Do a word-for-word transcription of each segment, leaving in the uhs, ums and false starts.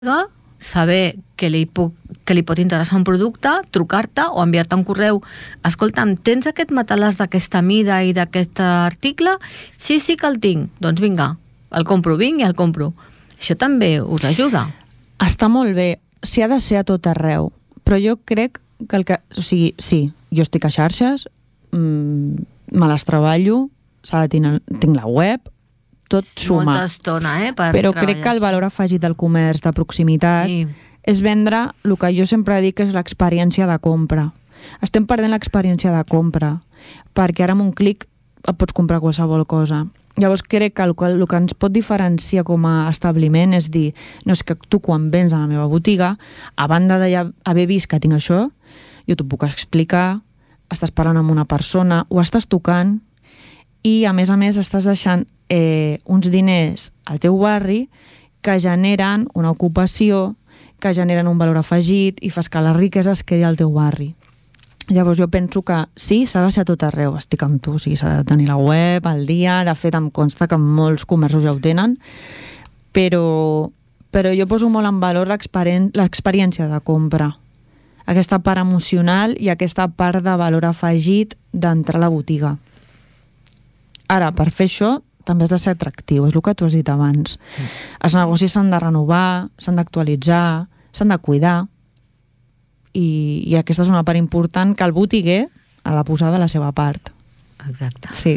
saber que li, puc, que li pot interessar un producte, trucar-te o enviar-te un correu. Escolta'm, tens aquest matalàs d'aquesta mida i d'aquest article? Sí, sí que el tinc. Doncs vinga, el compro, vinc i el compro. Això també us ajuda. Està molt bé. S'hi ha de ser a tot arreu. Però jo crec que el que... O sigui, sí, jo estic a xarxes, mmm, me les treballo, s'ha de tenir, tinc la web, tot suma. Molta estona, eh? Per Però treballar. crec que el valor afegit del comerç de proximitat sí. és vendre el que jo sempre dic és l'experiència de compra. Estem perdent l'experiència de compra, perquè ara amb un clic et pots comprar qualsevol cosa. Llavors crec que el, el que ens pot diferenciar com a establiment és dir, no, és que tu quan vens a la meva botiga, a banda d'haver vist que tinc això, jo t'ho puc explicar, estàs parlant amb una persona, ho estàs tocant, i a més a més estàs deixant eh, uns diners al teu barri que generen una ocupació, que generen un valor afegit i fas que la riquesa es quedi al teu barri. Llavors jo penso que sí, s'ha de ser a tot arreu, estic amb tu, o sigui, s'ha de tenir la web, al dia, de fet em consta que molts comerços ja ho tenen, però, però jo poso molt en valor l'experiència de compra, aquesta part emocional i aquesta part de valor afegit d'entrar a la botiga. Ara, per fer això, també has de ser atractiu, és el que tu has dit abans. Mm. Els negocis s'han de renovar, s'han d'actualitzar, s'han de cuidar, i, i aquesta és una part important que el botiguer ha de posar de la seva part. Exacte. Sí.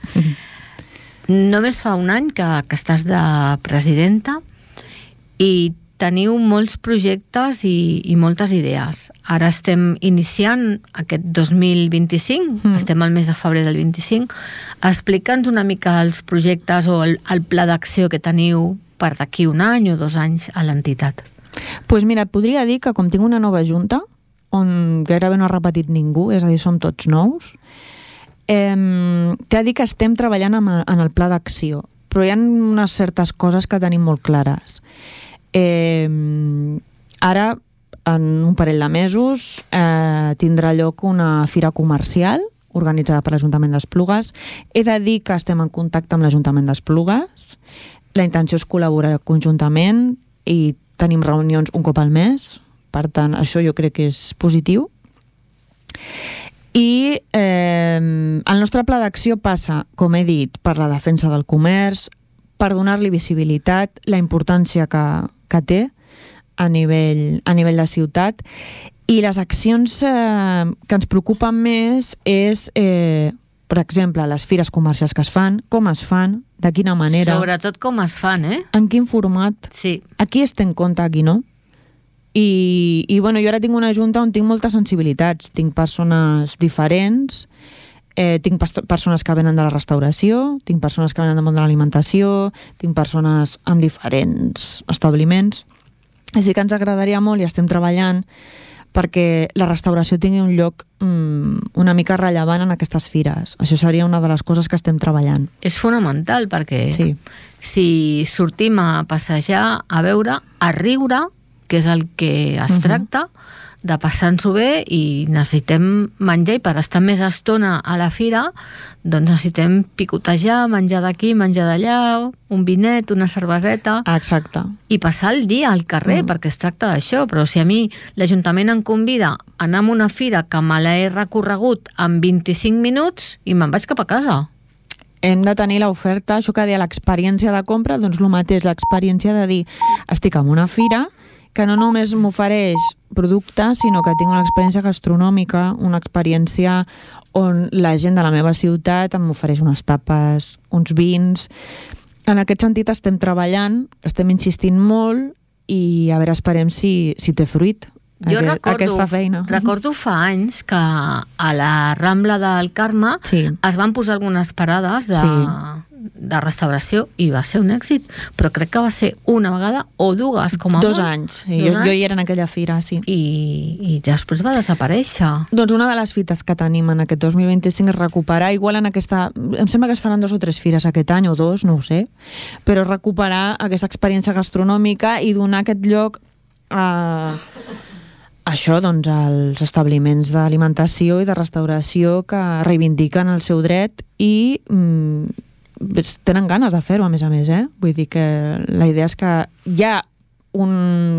Només fa un any que, que estàs de presidenta i teniu molts projectes i, i moltes idees. Ara estem iniciant aquest dos mil vint-i-cinc, mm. estem al mes de febrer del vint-i-cinc. Explica'ns una mica els projectes o el, el pla d'acció que teniu per d'aquí un any o dos anys a l'entitat. Doncs pues mira, et podria dir que com tinc una nova junta, on gairebé no ha repetit ningú, és a dir, som tots nous, eh, t'he de dir que estem treballant en, en el pla d'acció, però hi ha unes certes coses que tenim molt clares. Eh, ara, en un parell de mesos, eh, tindrà lloc una fira comercial organitzada per l'Ajuntament d'Esplugues. He de dir que estem en contacte amb l'Ajuntament d'Esplugues. La intenció és col·laborar conjuntament i tenim reunions un cop al mes. Per tant, això jo crec que és positiu. I eh, el nostre pla d'acció passa, com he dit, per la defensa del comerç, per donar-li visibilitat, la importància que, que té a nivell, a nivell de ciutat, i les accions eh, que ens preocupen més és, eh, per exemple, les fires comercials que es fan, com es fan, de quina manera... Sobretot com es fan, eh? En quin format. Sí. Aquí es té en compte, aquí no. I, i bueno, jo ara tinc una junta on tinc moltes sensibilitats, tinc persones diferents, eh, tinc persones que venen de la restauració, tinc persones que venen del món de l'alimentació, tinc persones amb diferents establiments, així que ens agradaria molt i estem treballant perquè la restauració tingui un lloc mm, una mica rellevant en aquestes fires. Això seria una de les coses que estem treballant. És fonamental perquè sí. Si sortim a passejar, a veure, a riure, que és el que es uh-huh. tracta, de passar-nos-ho bé, i necessitem menjar, i per estar més estona a la fira, doncs necessitem picotejar, menjar d'aquí, menjar d'allà, un vinet, una cerveseta... Exacte. I passar el dia al carrer, mm. perquè es tracta d'això. Però si a mi l'Ajuntament em convida a anar a una fira que me l'he recorregut en vint-i-cinc minuts i me'n vaig cap a casa. Hem de tenir l'oferta, això que deia l'experiència de compra, doncs el mateix, l'experiència de dir, estic en una fira que no només m'ofereix productes, sinó que tinc una experiència gastronòmica, una experiència on la gent de la meva ciutat em ofereix unes tapes, uns vins. En aquest sentit estem treballant, estem insistint molt i a veure, esperem si, si té fruit jo aquest, recordo, aquesta feina. Recordo fa anys que a la Rambla del Carme sí. es van posar algunes parades de... Sí. de restauració i va ser un èxit, però crec que va ser una vegada o dues, com a Dos molt. anys, sí. Dos jo, anys. jo hi era en aquella fira, sí. I, i després va desaparèixer. Doncs una de les fites que tenim en aquest dos mil vint-i-cinc és recuperar, igual en aquesta... Em sembla que es faran dos o tres fires aquest any, o dos, no ho sé, però recuperar aquesta experiència gastronòmica i donar aquest lloc a... això, doncs, als establiments d'alimentació i de restauració que reivindiquen el seu dret i... Mm, tenen ganes de fer-ho, a més a més, eh? Vull dir que la idea és que hi ha un